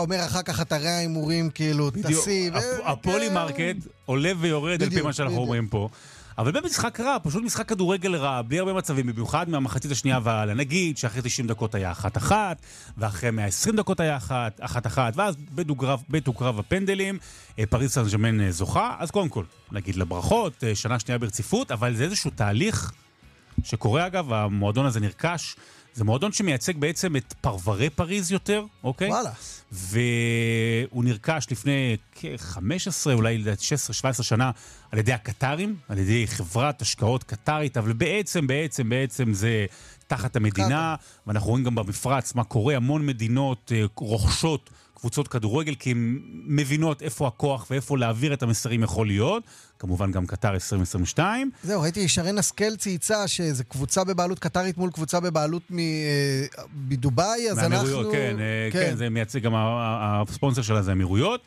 אומר אחר כך אתרי האימורים, כאילו, תסיב. הפולי מרקט עולה ויורד על פי מה שאנחנו אומרים פה. אבל במשחק רע, פשוט משחק כדורגל רע, בלי הרבה מצבים, במיוחד מהמחצית השנייה והלאה. נגיד שאחרי 90 דקות היה 1-1, ואחרי 120 דקות היה 1-1, ואז בית קרב הפנדלים, פריז סן ז'רמן זוכה. אז קודם כל, נגיד לברכות, שנה שנייה ברציפות, אבל זה איזשהו תהליך שקורה אגב, המועדון הזה נרכש, זה מועדון שמייצג בעצם את פרברי פריז יותר, אוקיי? וואלה. והוא נרכש לפני כ-15, אולי 16-17 שנה, על ידי הקטרים, על ידי חברת השקעות קטרית, אבל בעצם זה תחת המדינה, ואנחנו רואים גם במפרץ מה קורה, המון מדינות רוכשות קבוצות כדורגל, כי הן מבינות איפה הכוח ואיפה להעביר את המסרים יכול להיות, כמובן גם קטר 2022. זהו, ראיתי שרן השכל צייצה שזה קבוצה בבעלות קטרית מול קבוצה בבעלות מדובאי, אז אנחנו... כן, זה מייצג גם הספונסר שלה זה אמירויות.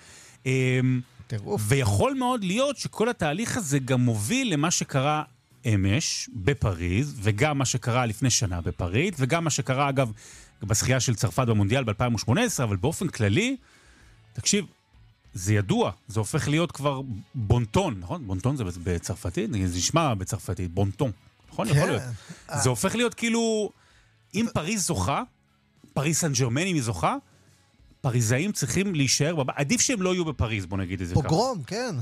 ויכול מאוד להיות שכל התהליך הזה גם מוביל למה שקרה אמש בפריז, וגם מה שקרה לפני שנה בפריז, וגם מה שקרה אגב בזכייה של צרפת במונדיאל ב-2018, אבל באופן כללי, תקשיב, זה ידוע, זה הופך להיות כבר בונטון, נכון? בונטון זה בצרפתית? זה נשמע בצרפתית, בונטון, נכון? יכול להיות. זה הופך להיות כאילו, אם פריז זוכה, פריז סן ז'רמן אם היא זוכה, פריזאים צריכים להישאר בבית, עדיף שהם לא יהיו בפריז, בוא נגיד את זה ככה. פוגרום, כן.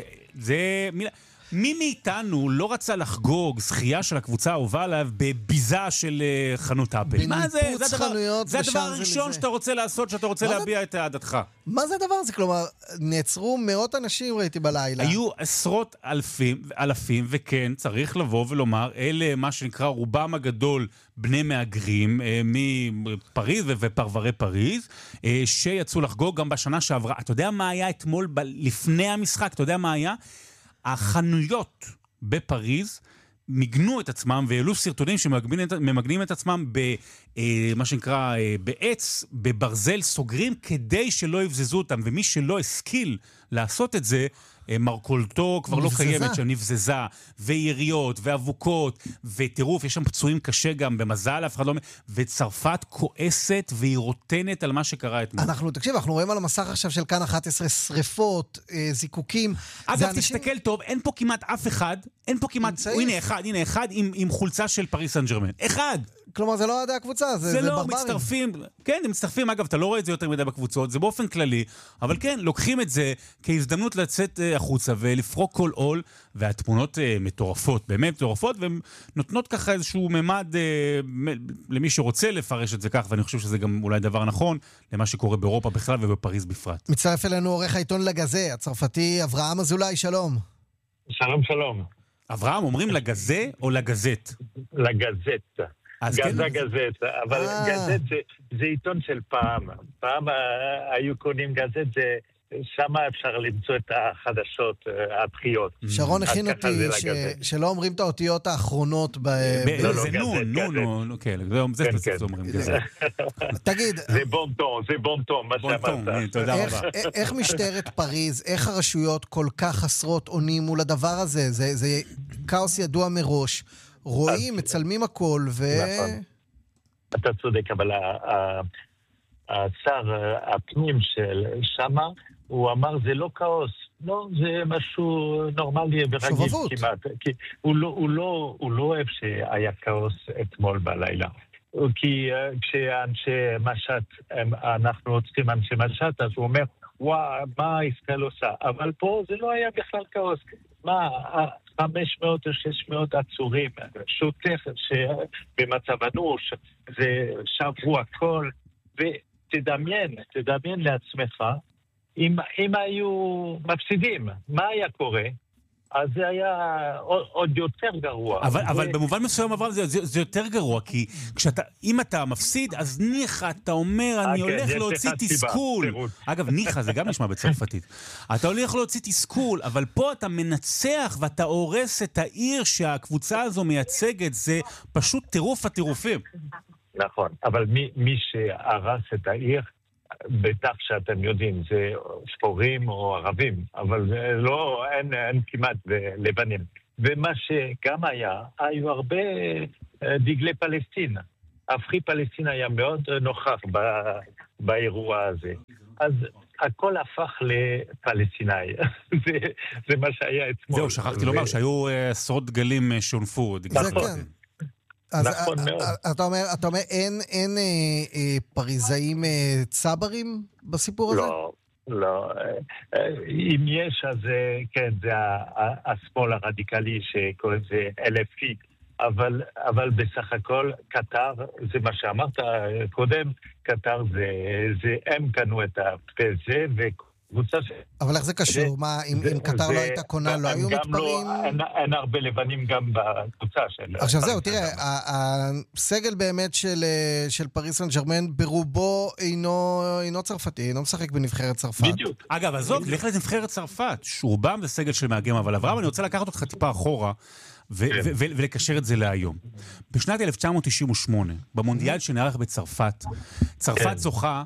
זה מילה... מי מאיתנו לא רצה לחגוג זכייה של הקבוצה האהובה עליו בביזה של חנות אפל? מה זה? זה הדבר הראשון שאתה רוצה לעשות, שאתה רוצה להביע את העדתך. מה זה הדבר הזה? כלומר, נעצרו מאות אנשים, ראיתי בלילה. היו עשרות אלפים, וכן, צריך לבוא ולומר, אלה מה שנקרא רובם הגדול בני מהגרים מפריז ופרברי פריז, שיצאו לחגוג גם בשנה שעברה. אתה יודע מה היה אתמול לפני המשחק? אתה יודע מה היה? החנויות בפריז מגנו את עצמם והעלו סרטונים שממגנים את עצמם במה שנקרא בעץ, בברזל סוגרים כדי שלא יבזזו אותם, ומי שלא השכיל לעשות את זה, מרקולתו כבר לא קיימת, שנבזזה, ויריות, ואבוקות, וטירוף, יש שם פצועים קשה גם, במזל, אף אחד לא... וצרפת כועסת והיא רוטנת על מה שקרה אתמול. אנחנו רואים על המסך עכשיו של כאן 11 שריפות, זיקוקים. אגב, תסתכל טוב, אין פה כמעט אף אחד, אין פה כמעט, הנה אחד עם חולצה של פריז סן ז'רמן. אחד! כלומר, זה לא עדי הקבוצה, זה לא, ברברים. מצטרפים, כן, הם מצטרפים, אגב, אתה לא רואה את זה יותר מדי בקבוצות, זה באופן כללי, אבל כן, לוקחים את זה כהזדמנות לצאת החוצה ולפרוק כל עול, והתמונות מטורפות, באמת מטורפות, והן נותנות ככה איזשהו ממד למי שרוצה לפרש את זה כך, ואני חושב שזה גם אולי דבר נכון, למה שקורה באירופה בכלל ובפריז בפרט. מצטרף אלינו עורך העיתון לגזה, הצרפתי אברהם אזולאי, שלום. שלום. אברהם, אומרים לגזה או לגזט? לגזט. גזט, אבל גזט זה עיתון של פעם. פעם היו קונים גזט, שם אפשר למצוא את החדשות, הבחיות. שרון הכין אותי שלא אומרים את האותיות האחרונות זה נון, זה ספציפית אומרים גזט. תגיד, זה בונטון, מה שאמרת. תודה רבה. איך משטרת פריז, איך הרשויות כל כך חסרות אונים מול הדבר הזה? זה כאוס ידוע מראש. רואים, מצלמים הכל, נכון. אתה צודק, אבל השר הפנים של שמה, הוא אמר, זה לא כאוס. לא, זה משהו נורמלי ורגיל כמעט. כי הוא לא אוהב שהיה כאוס אתמול בלילה. כי כשאנשי משט, אנחנו עוצרים אנשי משט, אז הוא אומר, וואו, מה ישראל עושה? אבל פה זה לא היה בכלל כאוס. מה, 500 או 600 עצורים, שוטר שבמצב אנוש, זה שברו הכל, ותדמיין לעצמך, אם היו מפסידים, מה היה קורה? אז זה היה עוד יותר גרוע. אבל במובן מסוים זה יותר גרוע, כי אם אתה מפסיד, אז ניחה, אתה אומר, אני הולך להוציא תסכול. אגב, ניחה זה גם נשמע בצרפתית. אתה הולך להוציא תסכול, אבל פה אתה מנצח ואתה הורס את העיר שהקבוצה הזו מייצגת, זה פשוט טירוף הטירופים. נכון, אבל מי שהרס את העיר, בטח שאתם יודעים, זה שחורים או ערבים, אבל לא, אין כמעט לבנים. ומה שגם היו הרבה דגלי פלסטין. הפרי פלסטין היה מאוד נוכח באירוע הזה. אז הכל הפך לפלסטיני. זה מה שהיה אתמול. זהו, שכחתי לומר שהיו עשרות דגלים שונפו. זה כן. אז אתה אומר, אין פריזאים צברים בסיפור הזה? לא. אם יש, אז כן, זה השמאל הרדיקלי שקוראים זה LFI, אבל בסך הכל קטר, זה מה שאמרת קודם, קטר זה הם קנו את הפזה וקבוצה אבל איך זה קשור? מה, אם קטר לא הייתה קונה, לא היו מתפרעים? אין הרבה לבנים גם בקבוצה של... עכשיו זהו, תראה, הסגל באמת של פריס סן ז'רמן ברובו אינו צרפתי, אינו משחק בנבחרת צרפת. בדיוק. אגב, עזוב, לך לנבחרת צרפת, שרובם זה סגל של מאגם, אבל אברהם, אני רוצה לקחת אותך טיפה אחורה, ולקשר את זה להיום. בשנת 1998, במונדיאל שנערך בצרפת, צרפת זוכה,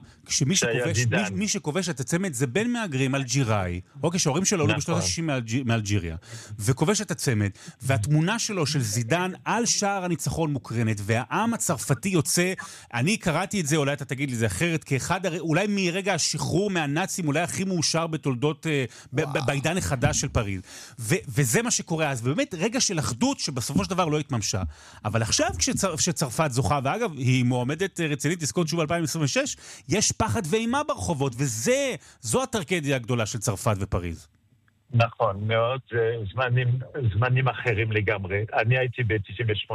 כשמי שכובש את הצמד זה בן מהגרים אלג'יראי, אוקיי, שההורים שלו עלו בשנות ה-60 מאלג'יריה, וכובש את הצמד, והתמונה שלו של זידן על שער הניצחון מוקרנת, והעם הצרפתי יוצא, אני קראתי את זה, אולי אתה תגיד לי זה אחרת, כאחד, אולי מרגע השחרור מהנאצים, אולי הכי מאושר בתולדות, בעידן החדש של פריז. וזה מה שקורה אז, ובאמת רגע של אחדות שבסופו של דבר לא התממשה. אבל עכשיו כשצרפת זוכה, ואגב, היא מועמדת רצינית לזכות שוב 2026, יש פחד ואימה ברחובות, וזו הטרגדיה הגדולה של צרפת ופריז. נכון, מאוד, זמנים אחרים לגמרי. אני הייתי ב-98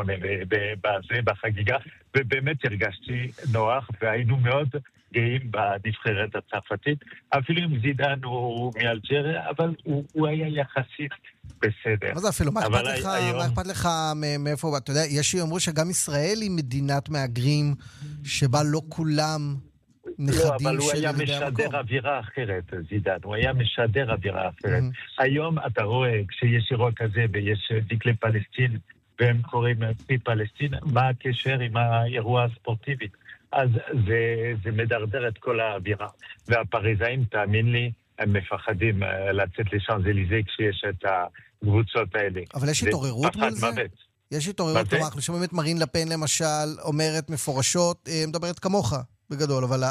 בחגיגה, ובאמת הרגשתי נוח, והיינו מאוד גאים בנבחרת הצרפתית. אפילו אם זידן הוא מאלג'יריה, אבל הוא היה יחסית בסדר. מה זה אפילו? מה אכפת לך מאיפה? אתה יודע, יש שיאמרו שגם ישראל היא מדינת מהגרים, שבה לא כולם נכדים של... לא, אבל הוא היה משדר אווירה אחרת, זידן. הוא היה משדר אווירה אחרת. היום אתה רואה, כשיש אירוע כזה ויש דגלי פלסטין, והם קוראים פרי פלסטין, מה הקשר עם האירוע הספורטיבי? אז זה מדרדר את כל האווירה. והפריזאים, תאמין לי, הם מפחדים לצאת לשאנזליזה כשיש את הקבוצות האלה. אבל יש התעוררות מול זה? יש התעוררות, כלומר, אנחנו שומעים את מרין לפן למשל, אומרת מפורשות, מדברת כמוך בגדול, אבל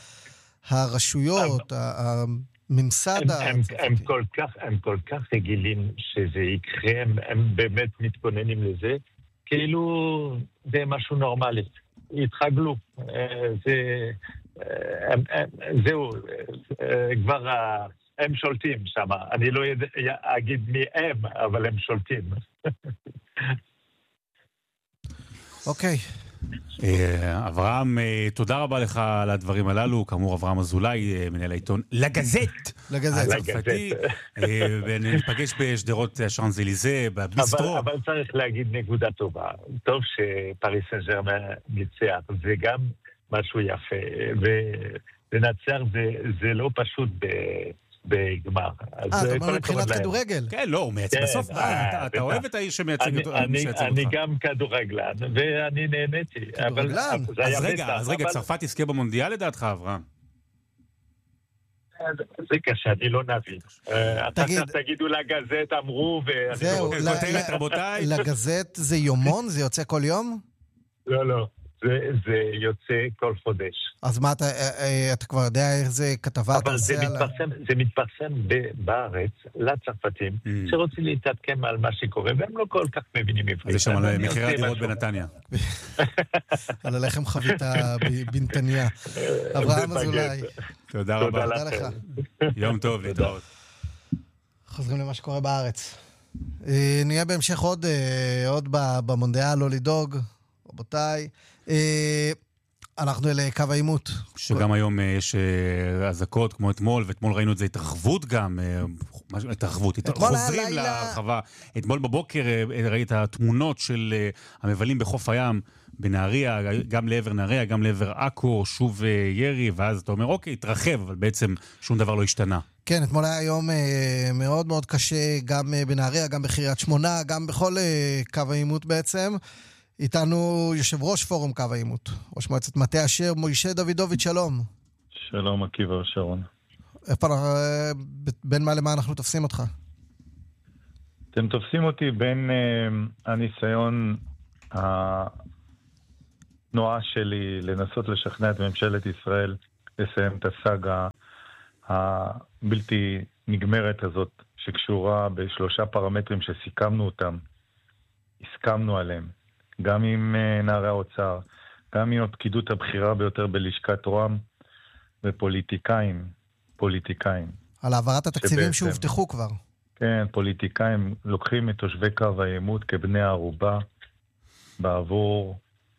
הרשויות, הממסד... הם כל כך רגילים שזה יקרה, הם באמת מתכוננים לזה, כאילו זה משהו נורמלי. התחגלו. זהו, כבר הם שולטים שם. אני לא אגיד מי הם, אבל הם שולטים. אוקיי. אברהם, תודה רבה לך על הדברים הללו. כאמור, אברהם אזולאי, מנהל העיתון לגזט הצרפתי, ונפגש בשדרות השאנזליזה, בביסטרו. אבל צריך להגיד נקודה טובה. טוב שפריס סן ז'רמן ניצח, זה גם משהו יפה, ולנצח זה לא פשוט בגמר. אתה אומר מבחינת כדורגל? כן, לא, הוא מייצג בסוף. אתה אוהב את האיש שמייצג אותך. אני גם כדורגלן, ואני נהניתי. כדורגלן? אז רגע, צרפת יזכה במונדיאל לדעתך, אברהם? זה קשה, אני לא נבין. תגידו לגזט, אמרו, זהו, לגזט זה יומון? זה יוצא כל יום? לא. זה יוצא כל חודש. אז מה, אתה כבר יודע איך זה כתבה? אבל זה מתפרסם בארץ לצרפתים, שרוצים להתעדכן על מה שקורה, והם לא כל כך מבינים עברית. זה שם על מחירי הדירות בנתניה. על הלחם חביתה בנתניה. אברהם אזולאי. תודה רבה. תודה לך. יום טוב, להתראות. חוזרים למה שקורה בארץ. נהיה בהמשך עוד במונדיאל, לא לדאוג. רבותיי, אנחנו אלה קו העימות. שגם היום יש אזעקות כמו אתמול, ואתמול ראינו את זה התרחבות גם, חוזרים להרחבה. אתמול בבוקר ראית התמונות של המבלים בחוף הים בנהריה, גם לעבר נהריה, גם לעבר עכו, שוב ירי, ואז אתה אומר, אוקיי, התרחב, אבל בעצם שום דבר לא השתנה. כן, אתמול היה יום מאוד מאוד קשה, גם בנהריה, גם בקריית שמונה, גם בכל קו העימות בעצם. איתנו יושב ראש פורום קו העימות, ראש מועצת מטה אשר, מוישה דוידוביץ', שלום. שלום, עקיבא שרון. בין מה למה אנחנו תופסים אותך? אתם תופסים אותי בין הניסיון התנועה שלי לנסות לשכנע את ממשלת ישראל לסיים את הסאגה הבלתי נגמרת הזאת, שקשורה בשלושה פרמטרים שסיכמנו אותם, הסכמנו עליהם, גם עם נערי האוצר, גם עם הפקידות הבכירה ביותר בלשכת רוה"מ, ופוליטיקאים. על העברת התקציבים שהובטחו כבר. כן, פוליטיקאים לוקחים את תושבי קו העימות כבני הערובה, בעבור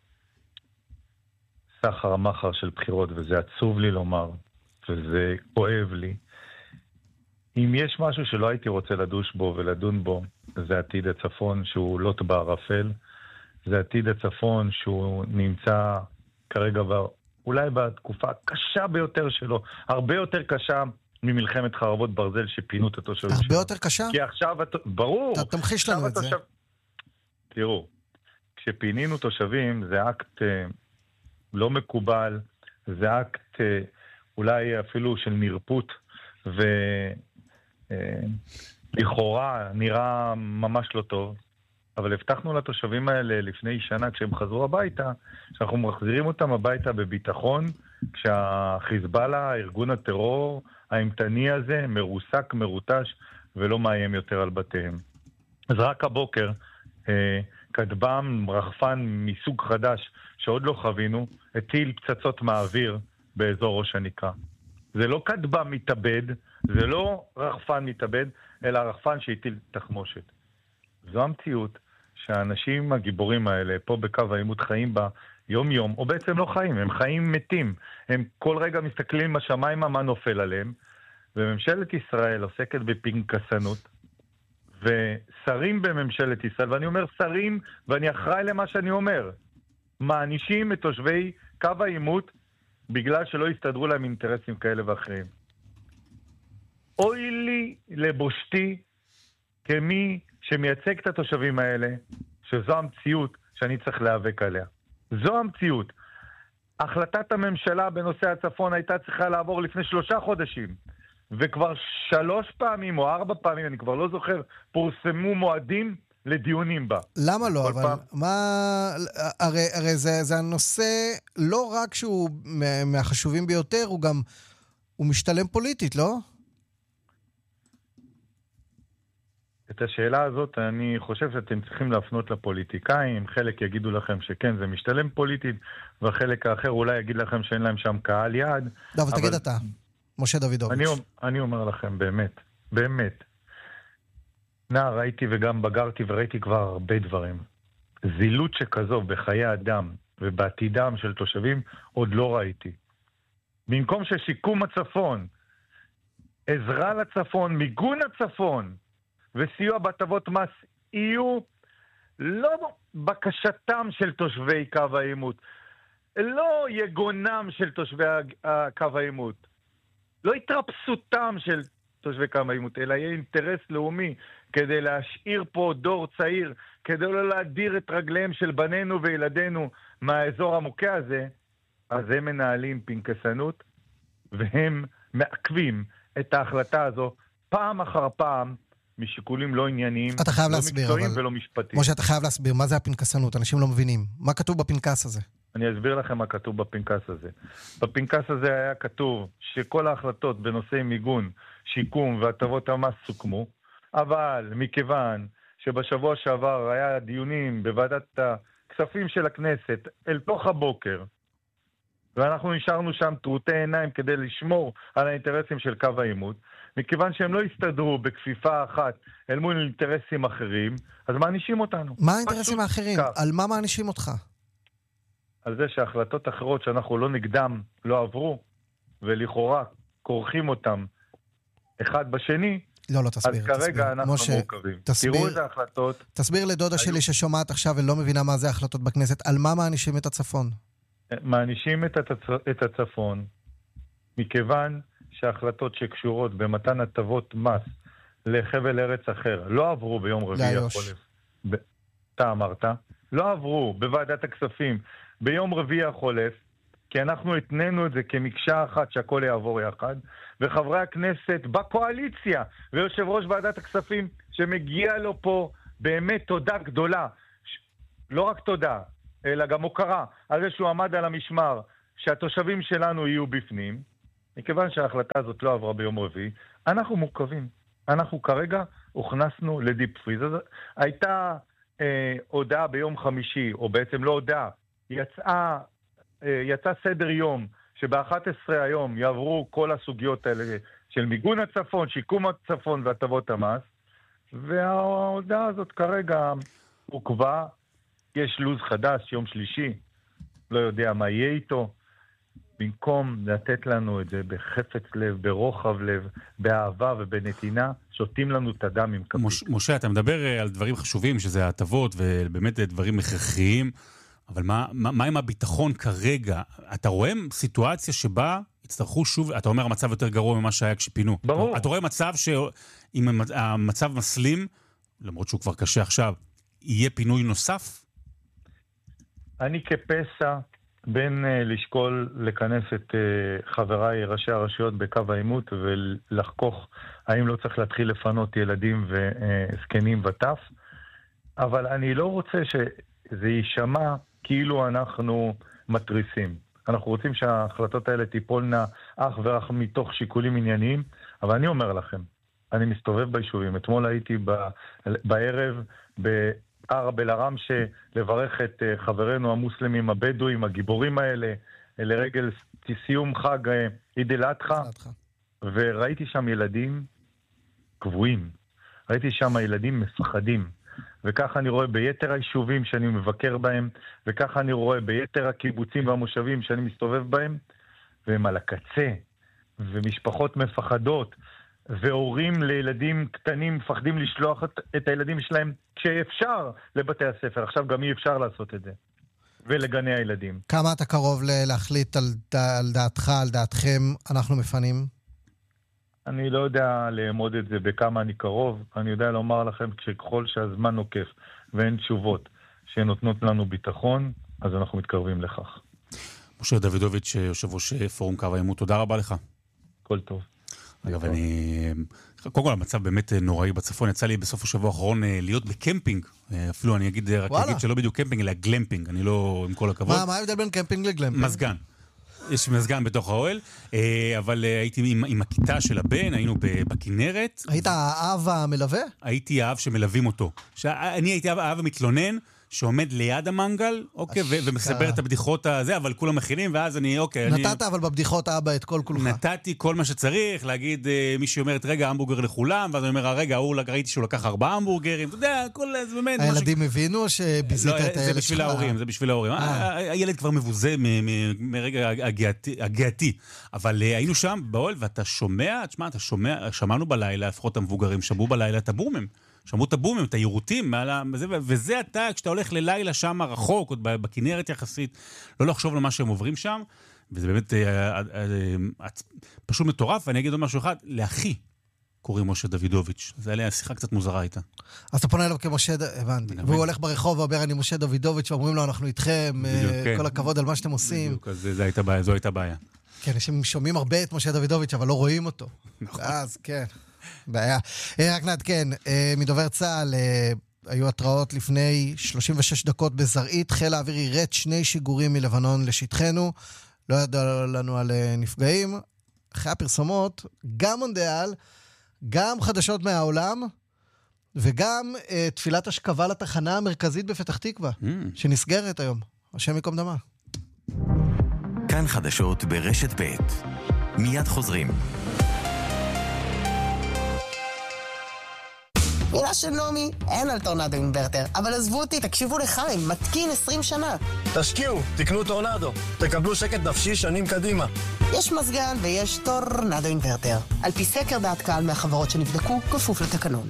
סחר המחר של בחירות, וזה עצוב לי לומר, וזה כואב לי. אם יש משהו שלא הייתי רוצה לדוש בו ולדון בו, זה עתיד הצפון שהוא לוט בערפל, זה עתיד הצפון שהוא נמצא כרגע אולי בתקופה הקשה ביותר שלו, הרבה יותר קשה ממלחמת חרבות ברזל שפינו את התושבים שלו. הרבה יותר קשה? כי עכשיו, ברור. אתה תמחיש לנו את זה. תראו, כשפינינו תושבים זה אקט לא מקובל, זה אקט אולי אפילו של נרפות, ולכאורה נראה ממש לא טוב, אבל הבטחנו לתושבים האלה לפני שנה כשהם חזרו הביתה, שאנחנו מחזירים אותם הביתה בביטחון, כשהחיזבאללה, ארגון הטרור האימתני הזה, מרוסק, מרוטש, ולא מאיים יותר על בתיהם. אז רק הבוקר, כטב"ם, רחפן מסוג חדש, שעוד לא חווינו, הטיל פצצות מהאוויר באזור ראש הנקרה. זה לא כטב"ם מתאבד, זה לא רחפן מתאבד, אלא רחפן שהטיל תחמושת. זו המציאות שהאנשים הגיבורים האלה פה בקו העימות חיים בה יום-יום, או בעצם לא חיים, הם חיים מתים. הם כל רגע מסתכלים בשמיים מה נופל עליהם, וממשלת ישראל עוסקת בפנקסנות, ושרים בממשלת ישראל, ואני אומר שרים, ואני אחראי למה שאני אומר, מענישים את תושבי קו העימות, בגלל שלא יסתדרו להם אינטרסים כאלה ואחרים. אוי לי לבושתי, כמי שמייצג את התושבים האלה, שזו המציאות שאני צריך להיאבק עליה. זו המציאות. החלטת הממשלה בנושא הצפון הייתה צריכה לעבור לפני 3 חודשים, וכבר 3 פעמים או 4 פעמים, אני כבר לא זוכר, פורסמו מועדים לדיונים בה. למה לא? אבל מה... הרי זה הנושא לא רק שהוא מהחשובים ביותר, הוא גם... הוא משתלם פוליטית, לא? את השאלה הזאת אני חושב שאתם צריכים להפנות לפוליטיקאים, חלק יגידו לכם שכן, זה משתלם פוליטית, והחלק האחר אולי יגיד לכם שאין להם שם קהל יעד. לא, אבל תגיד אתה, משה דוידוביץ'. אני אומר לכם, באמת. נער ראיתי וגם בגרתי וראיתי כבר הרבה דברים. זילות שכזו בחיי אדם ובעתידם של תושבים עוד לא ראיתי. במקום ששיקום הצפון, עזרה לצפון, מיגון הצפון, וסיוע בהטבות מס יהיו לא בקשתם של תושבי קו העימות, לא יגונם של תושבי קו העימות, לא התרפסותם של תושבי קו העימות, אלא יהיה אינטרס לאומי כדי להשאיר פה דור צעיר, כדי לא להדיר את רגליהם של בנינו וילדינו מהאזור המוכה הזה. אז הם מנהלים פנקסנות, והם מעכבים את ההחלטה הזו פעם אחר פעם, משיקולים לא ענייניים, אתה חייב להסביר, מקצועיים ולא משפטיים. משה, אתה חייב להסביר, מה זה הפנקסנות? אנשים לא מבינים. מה כתוב בפנקס הזה? אני אסביר לכם מה כתוב בפנקס הזה. בפנקס הזה היה כתוב שכל ההחלטות בנושאי מיגון, שיקום והטבות המס סוכמו, אבל מכיוון שבשבוע שעבר היה דיונים בוועדת הכספים של הכנסת אל תוך הבוקר, ואנחנו נשארנו שם טרוטי עיניים כדי לשמור על האינטרסים של קו העימות, מכיוון שהם לא הסתדרו בכפיפה אחת אל מול אינטרסים אחרים, אז מענישים אותנו. מה האינטרסים האחרים? על מה מענישים אותך? על זה שהחלטות אחרות שאנחנו לא נגדם לא עברו, ולכאורה כורכים אותם אחד בשני, לא, תסביר. אז כרגע אנחנו מורכבים. תראו איזה החלטות. תסביר לדודה שלי ששומעת עכשיו ולא מבינה מה זה החלטות בכנסת, על מה מענישים את הצפון? מענישים את הצפון, מכיוון שההחלטות שקשורות במתן הטבות מס לחבל ארץ אחר לא עברו ביום רביעי החולף. אתה אמרת, לא עברו בוועדת הכספים ביום רביעי החולף, כי אנחנו התננו את זה כמקשה אחת שהכל יעבור יחד, וחברי הכנסת בקואליציה ויושב ראש ועדת הכספים שמגיע לו פה באמת תודה גדולה, לא רק תודה, אלא גם הוקרה על זה שהוא עמד על המשמר שהתושבים שלנו יהיו בפנים, מכיוון שההחלטה הזאת לא עברה ביום רביעי, אנחנו מורכבים. אנחנו כרגע הוכנסנו לדיפ פריז. אז הייתה הודעה ביום חמישי, או בעצם לא הודעה, יצא סדר יום, שב-11 היום יעברו כל הסוגיות האלה של מיגון הצפון, שיקום הצפון והטבות המס, וההודעה הזאת כרגע עוקבה, יש לוז חדש, יום שלישי, לא יודע מה יהיה איתו, במקום לתת לנו את זה בחפץ לב, ברוחב לב, באהבה ובנתינה, שותים לנו את הדם עם כפית. משה, אתה מדבר על דברים חשובים, שזה ההטבות ובאמת דברים הכרחיים, אבל מה עם הביטחון כרגע? אתה רואה סיטואציה שבה יצטרכו שוב, אתה אומר המצב יותר גרוע ממה שהיה כשפינו. ברור. אתה רואה מצב שאם המצב מסלים, למרות שהוא כבר קשה עכשיו, יהיה פינוי נוסף? אני כפסע בין לשקול לכנס את חבריי ראשי הרשויות בקו העימות ולחכוך האם לא צריך להתחיל לפנות ילדים וסקנים וטף, אבל אני לא רוצה שזה יישמע כאילו אנחנו מטריסים. אנחנו רוצים שההחלטות האלה טיפולנה אך ורק מתוך שיקולים ענייניים, אבל אני אומר לכם, אני מסתובב ביישובים. אתמול הייתי בערב בערב אל-עראמשה לברך את חברינו המוסלמים הבדואים, הגיבורים האלה, לרגל סיום חג עיד אל-אדחא, וראיתי שם ילדים קבועים. ראיתי שם ילדים מפחדים. וככה אני רואה ביתר היישובים שאני מבקר בהם, וככה אני רואה ביתר הקיבוצים והמושבים שאני מסתובב בהם, והם על הקצה, ומשפחות מפחדות, והורים לילדים קטנים מפחדים לשלוח את הילדים שלהם כשאפשר לבתי הספר. עכשיו גם אי אפשר לעשות את זה. ולגני הילדים. כמה אתה קרוב להחליט על דעתך, על דעתכם, אנחנו מפנים? אני לא יודע לעמוד את זה בכמה אני קרוב. אני יודע לומר לכם שככל שהזמן נוקף ואין תשובות שנותנות לנו ביטחון, אז אנחנו מתקרבים לכך. משה דוידוביץ', יושב ראש פורום קו העימות, תודה רבה לך. כל טוב. אגב, קודם כל, המצב באמת נוראי בצפון. יצא לי בסוף השבוע האחרון להיות בקמפינג. אפילו אני אגיד שלא בדיוק קמפינג, אלא גלמפינג. אני לא, עם כל הכבוד. מה ההבדל בין קמפינג לגלמפינג? מזגן. יש מזגן בתוך האוהל, אבל הייתי עם הכיתה של הבן, היינו בכנרת. היית האב המלווה? הייתי האב שמלווים אותו. אני הייתי האב המתלונן, שעומד ליד המנגל, אוקיי, ומספר את הבדיחות הזה, אבל כולם מכינים, ואז אני, אוקיי. נתת אבל בבדיחות אבא את כל כולך. נתתי כל מה שצריך, להגיד, מישהי אומרת, רגע, המבורגר לכולם, ואז אני אומר, רגע, ראיתי שהוא לקח 4 המבורגרים, אתה יודע, כל זה באמת... הילדים הבינו שביזית את הילד שלך? זה בשביל ההורים, זה בשביל ההורים. הילד כבר מבוזה מרגע הגעתי, אבל היינו שם באוהל, ואתה שומע, שמענו בלילה, לפחות המבוגרים, שמעו בלילה את הבומים. שמעו את הבומים, את היירוטים, וזה אתה, כשאתה הולך ללילה שם רחוק, עוד בכנרת יחסית, לא לחשוב על מה שהם עוברים שם, וזה באמת פשוט מטורף, ואני אגיד עוד משהו אחד, לאחי קוראים משה דוידוביץ', זה היה שיחה קצת מוזרה איתה. אז אתה פונה אליו כמשה, הבנתי, והוא הולך ברחוב ואומר, אני משה דוידוביץ', ואומרים לו, אנחנו איתכם, כל הכבוד על מה שאתם עושים. בדיוק, אז זו הייתה בעיה. כן, אנשים שומעים הרבה את משה דוידוביץ', אבל לא רואים אותו. אז כן. בעיה. רק נעדכן, מדובר צה"ל, היו התראות לפני 36 דקות בזרעית, חיל האוויר ירד 2 שיגורים מלבנון לשטחנו, לא ידע לנו על נפגעים. אחרי הפרסומות, גם מונדיאל, גם חדשות מהעולם, וגם תפילת השכבה לתחנה המרכזית בפתח תקווה, שנסגרת היום. השם יקום דמה. כאן חדשות ברשת ב'. מיד חוזרים. מילה של נומי, אין על טורנדו אינברטר, אבל עזבו אותי, תקשיבו לחיים, מתקין 20 שנה. תשקיעו, תקנו טורנדו, תקבלו שקט נפשי שנים קדימה. יש מזגן ויש טורנדו אינברטר. על פי סקר דעת קהל מהחברות שנבדקו, כפוף לתקנון.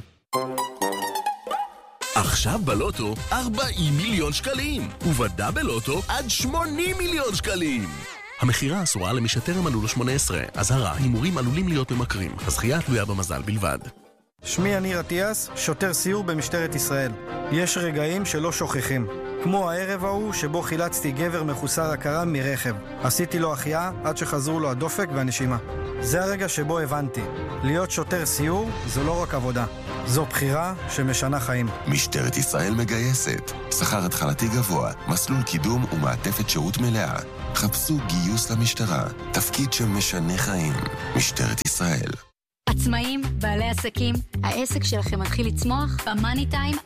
עכשיו בלוטו 40 מיליון שקלים, ובדאבל לוטו עד 80 מיליון שקלים. המחירה אסורה למי שטרם מלאו לו 18. אזהרה, הימורים עלולים להיות ממכרים. הזכייה תלויה במזל בלבד. שמי יניר אטיאס, שוטר סיור במשטרת ישראל. יש רגעים שלא שוכחים. כמו הערב ההוא שבו חילצתי גבר מחוסר הכרה מרכב. עשיתי לו החייאה עד שחזרו לו הדופק והנשימה. זה הרגע שבו הבנתי. להיות שוטר סיור זו לא רק עבודה. זו בחירה שמשנה חיים. משטרת ישראל מגייסת. שכר התחלתי גבוה, מסלול קידום ומעטפת שירות מלאה. חפשו גיוס למשטרה. תפקיד שמשנה חיים. משטרת ישראל. עצמאים, בעלי עסקים, העסק שלכם מתחיל לצמוח? במאני טיים